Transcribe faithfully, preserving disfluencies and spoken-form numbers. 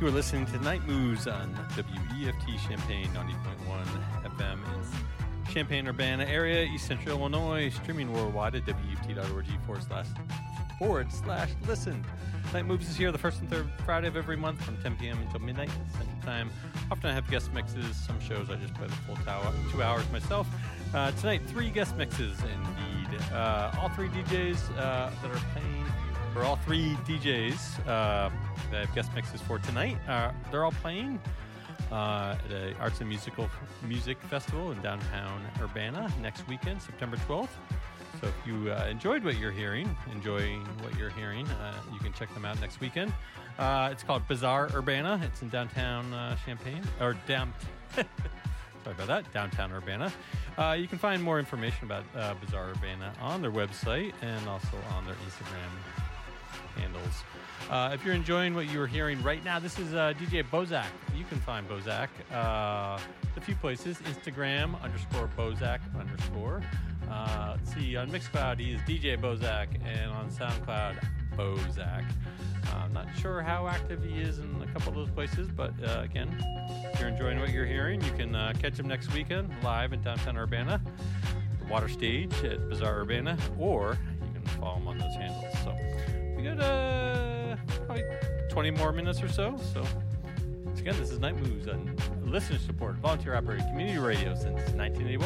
You are listening to Night Moves on W E F T Champaign ninety point one F M in Champaign-Urbana area, East Central Illinois, streaming worldwide at W E F T dot org forward slash forward slash listen. Night Moves is here the first and third Friday of every month from ten p.m. until midnight Central Time. Often I have guest mixes. Some shows I just play the full tower, two hours myself. Uh, tonight, three guest mixes indeed. Uh, all three D Js uh, that are playing, or all three D Js uh, that I have guest mixes for tonight, uh, they're all playing uh, at the Arts and Musical Music Festival in downtown Urbana next weekend, September twelfth. So if you uh, enjoyed what you're hearing, enjoying what you're hearing, uh, you can check them out next weekend. Uh, it's called Bazaar Urbana. It's in downtown uh, Champaign, or down. Sorry about that, downtown Urbana. Uh, you can find more information about uh, Bazaar Urbana on their website and also on their Instagram handles. Uh, if you're enjoying what you are hearing right now, this is uh, D J Bozak. You can find Bozak uh, a few places. Instagram underscore Bozak underscore. Uh, let's see, on Mixcloud, he is D J Bozak, and on SoundCloud, Bozak. Uh, I'm not sure how active he is in a couple of those places, but uh, again, if you're enjoying what you're hearing, you can uh, catch him next weekend live in downtown Urbana, the Water Stage at Bazaar Urbana, or you can follow him on those handles. So we got uh, probably twenty more minutes or so. So once again, this is Night Moves on listener support, volunteer operated community radio since nineteen eighty-one.